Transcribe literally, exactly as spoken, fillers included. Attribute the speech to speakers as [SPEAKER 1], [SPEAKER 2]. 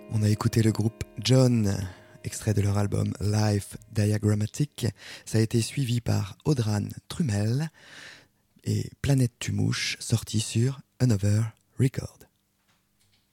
[SPEAKER 1] On a écouté le groupe John, extrait de leur album Life Diagrammatic. Ça a été suivi par Audran Trumel et Planète Tumouche, sorti sur Another Record.